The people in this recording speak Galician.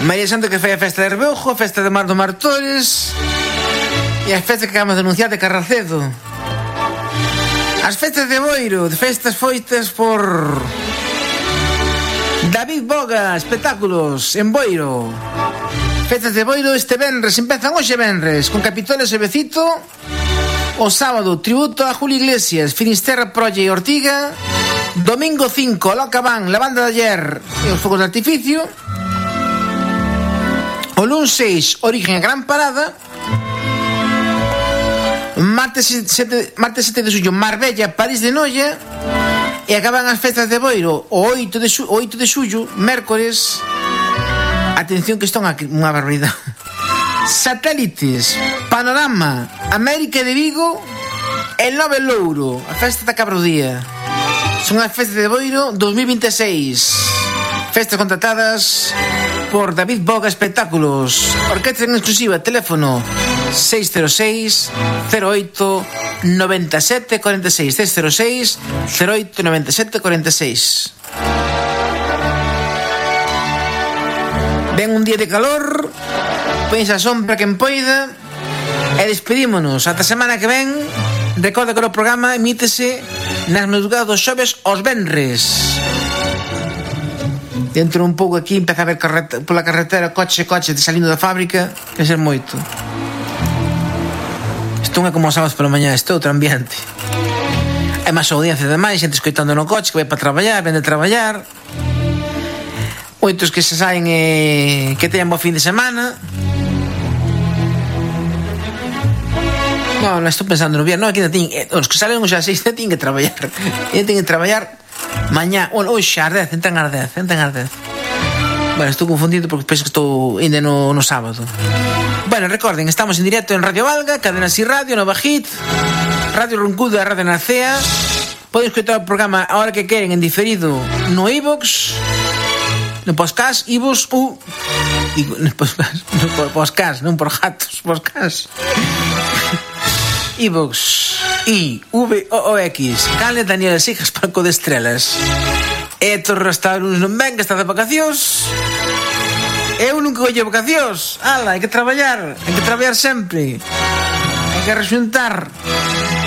María Santo que fai a festa de Rebeujo, a festa de Mar do Martores e as festas que acabamos de anunciar de Carracedo. As festas de Boiro, de festas foitas por David Boga, espectáculos en Boiro. Festas de Boiro este venres, empezan hoxe venres con Capitolio e Becito. O sábado, tributo a Julio Iglesias, Finisterra, Prolla e Ortiga. Domingo 5, Loca Van, La Banda de Ayer e os fogos de artificio. O lunes 6, Origen e Gran Parada. Martes 7 de xullo, Marbella, París de Noia. E acaban as festas de Boiro o 8 de xullo, mércores. Atención que están aquí, unha barbaridade. Satélites, Panorama, América de Vigo e Nove Louro, a festa da Cabrodía. Son as festas de Boiro 2026. Festas contratadas por David Boga Espectáculos. Orquesta en exclusiva, teléfono 606 08 97 46, 606 08 97 46. Ven un día de calor, pois a sombra quen poida e despedímonos ata semana que ven. Recorda que o programa emítese nas madrugadas dos xoves aos venres. Dentro un pouco aquí empeza a ver pola carretera coche salindo da fábrica, que ser moito. Isto non é como os sábados pola mañá, isto é outro ambiente. É máis audiencia de máis, xente escoitando no coche que vai para traballar, ven de traballar. Moitos que se saen e que teñan bo fin de semana. Non estou pensando no viernes. Non, aquí os que salen xa 6 teñen que traballar. Teñen que traballar mañá, hoxe ás 10, entran ás 10. Bueno, estou confundido porque penso que estou ainda no sábado. Bueno, recorden, estamos en directo en Radio Valga, Cadena Si Radio, Nova Hit, Radio Roncuda, Radio Nacea. Poden escoitar o programa a hora que queren en diferido no iVox, no podcast, iVox, no podcast, non por gatos, podcast. iVox, IVOOX, Canle Daniel Sijas, Palco de Estrelas. E Torre hasta o lunes non ven, que está de vacacións. Eu nunca collo vacacións. Ala, hai que traballar sempre. Hai que rexuntar.